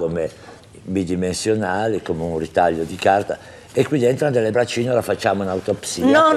come bidimensionali, come un ritaglio di carta, e qui dentro delle braccine la facciamo un'autopsia. No,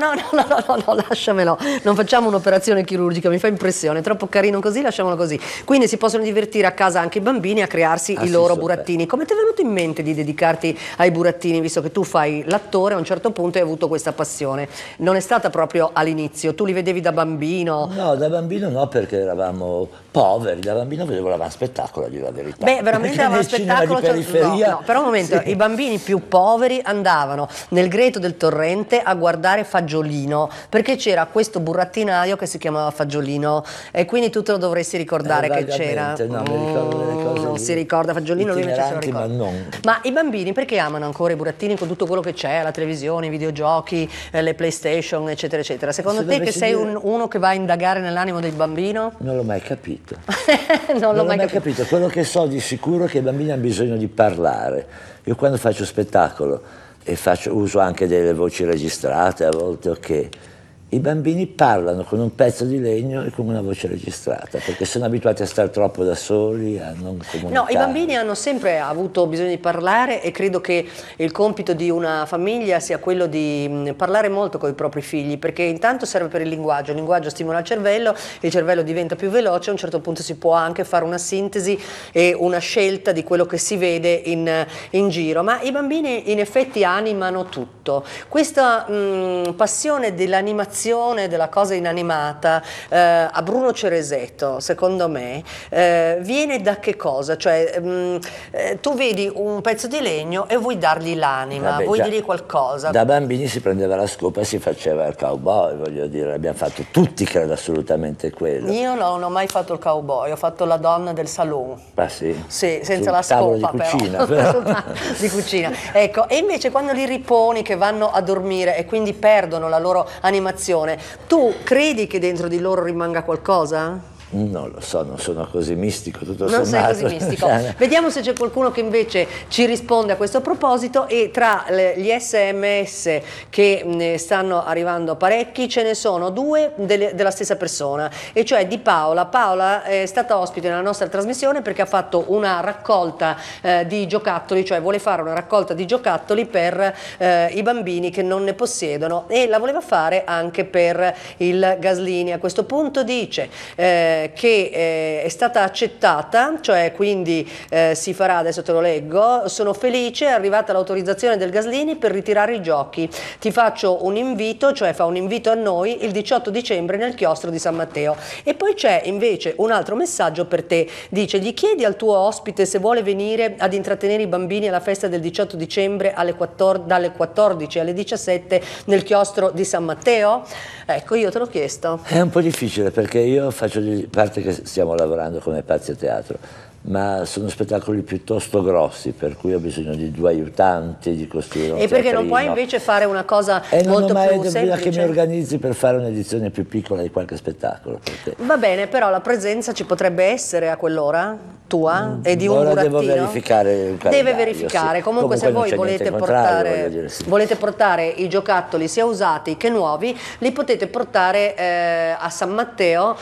lasciamelo, non facciamo un'operazione chirurgica, mi fa impressione, è troppo carino così, lasciamolo così. Quindi si possono divertire a casa anche i bambini a crearsi i loro burattini. Come ti è venuto in mente di dedicarti ai burattini, visto che tu fai l'attore, a un certo punto hai avuto questa passione? Non è stata proprio all'inizio, tu li vedevi da bambino? No, da bambino no, perché eravamo poveri, da bambino vedevo l'avanspettacolo, a dire la verità. Beh, veramente l'avanspettacolo, no, però un momento, sì. I bambini più poveri andavano nel Greto del Torrente a guardare Fagiolino, perché c'era questo burattinaio che si chiamava Fagiolino, e quindi tu te lo dovresti ricordare che c'era. No, mi ricordo delle cose. Non si ricorda Fagiolino, lui invece se lo ricorda. Ma non. Ma i bambini perché amano ancora i burattini con tutto quello che c'è, la televisione, i videogiochi, le PlayStation, eccetera, eccetera? Secondo te, che sei uno che va a indagare nell'animo del bambino? Non l'ho mai capito. non l'ho mai capito. Quello che so di sicuro è che i bambini hanno bisogno di parlare. Io quando faccio spettacolo e uso anche delle voci registrate a volte, ok, i bambini parlano con un pezzo di legno e con una voce registrata, perché sono abituati a stare troppo da soli, a non comunicare. No, i bambini hanno sempre avuto bisogno di parlare, e credo che il compito di una famiglia sia quello di parlare molto con i propri figli, perché intanto serve per il linguaggio stimola il cervello diventa più veloce, a un certo punto si può anche fare una sintesi e una scelta di quello che si vede in giro, ma i bambini in effetti animano tutto. Questa passione dell'animazione, della cosa inanimata, a Bruno Ceresetto, secondo me, viene da che cosa? Cioè, tu vedi un pezzo di legno e vuoi dargli l'anima, vuoi dirgli qualcosa. Da bambini si prendeva la scopa e si faceva il cowboy, voglio dire, abbiamo fatto tutti, credo, assolutamente quello. Io non ho mai fatto il cowboy, ho fatto la donna del saloon. Ah sì? Sì, senza la scopa, di cucina, però. Di cucina. Ecco, e invece quando li riponi che vanno a dormire e quindi perdono la loro animazione, tu credi che dentro di loro rimanga qualcosa? Non lo so, non sono così mistico, tutto sommato. Non sei così mistico. Vediamo se c'è qualcuno che invece ci risponde a questo proposito, e tra gli SMS che ne stanno arrivando parecchi ce ne sono due della stessa persona, e cioè di Paola. Paola è stata ospite nella nostra trasmissione perché ha fatto una raccolta di giocattoli, cioè vuole fare una raccolta di giocattoli per i bambini che non ne possiedono, e la voleva fare anche per il Gaslini. A questo punto dice che è stata accettata, cioè quindi si farà, adesso te lo leggo: sono felice, è arrivata l'autorizzazione del Gaslini per ritirare i giochi, ti faccio un invito, cioè fa un invito a noi il 18 dicembre nel chiostro di San Matteo. E poi c'è invece un altro messaggio per te, dice: gli chiedi al tuo ospite se vuole venire ad intrattenere i bambini alla festa del 18 dicembre dalle 14 alle 17 nel chiostro di San Matteo? Ecco, io te l'ho chiesto. È un po' difficile perché io faccio a parte che stiamo lavorando come pazzi a teatro, ma sono spettacoli piuttosto grossi, per cui ho bisogno di due aiutanti, di costruire un E perché teatrino. Non puoi invece fare una cosa molto più semplice? Non ho mai che mi organizzi per fare un'edizione più piccola di qualche spettacolo. Va bene, però la presenza ci potrebbe essere a quell'ora tua e di un burattino? Devo verificare il calendario. Deve verificare, sì. Comunque se voi volete portare i giocattoli sia usati che nuovi, li potete portare a San Matteo.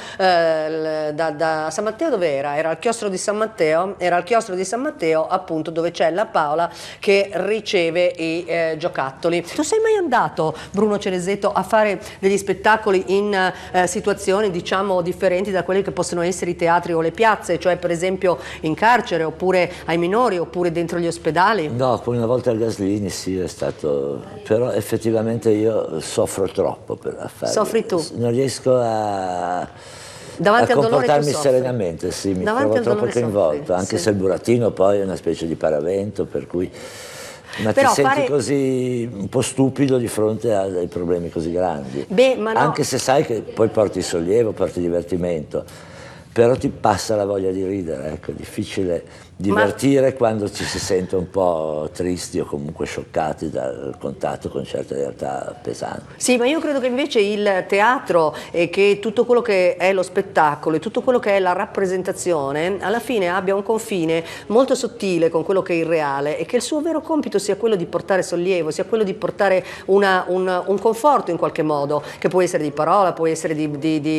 Da San Matteo dove era? Era al chiostro di San Matteo. Era al chiostro di San Matteo, appunto, dove c'è la Paola che riceve i giocattoli. Tu sei mai andato, Bruno Ceresetto, a fare degli spettacoli in situazioni, diciamo, differenti da quelle che possono essere i teatri o le piazze, cioè per esempio in carcere, oppure ai minori, oppure dentro gli ospedali? No, poi una volta al Gaslini sì, è stato, però effettivamente io soffro troppo per fare. Soffri tu? Non riesco a comportarmi serenamente, sì, mi trovo troppo coinvolto, anche se il burattino poi è una specie di paravento, per cui ti senti così un po' stupido di fronte a dei problemi così grandi. Anche se sai che poi porti sollievo, porti divertimento, però ti passa la voglia di ridere, ecco, è difficile divertire quando ci si sente un po' tristi o comunque scioccati dal contatto con certe realtà pesanti. Sì, ma io credo che invece il teatro e che tutto quello che è lo spettacolo e tutto quello che è la rappresentazione alla fine abbia un confine molto sottile con quello che è il reale, e che il suo vero compito sia quello di portare sollievo, sia quello di portare un conforto in qualche modo, che può essere di parola, può essere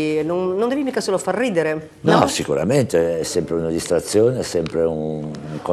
non devi mica solo far ridere. No, sicuramente è sempre una distrazione, è sempre un